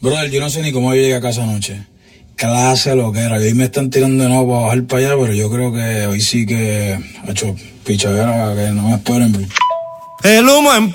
Brother, yo no sé ni cómo yo llegué a casa anoche. Clase lo que era. Y hoy me están tirando de nuevo para bajar para allá, pero yo creo que hoy sí que ha hecho pichadera que no me esperen. El humo en